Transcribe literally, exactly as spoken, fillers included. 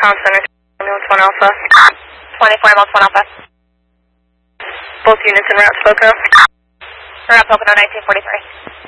Center, one Alpha. twenty-four, one Alpha. Both units en route to Pocono. We're at Pocono, nineteen forty-three.